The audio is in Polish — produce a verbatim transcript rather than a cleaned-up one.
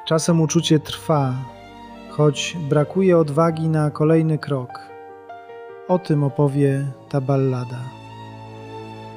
Czasem uczucie trwa, choć brakuje odwagi na kolejny krok. O tym opowie ta ballada.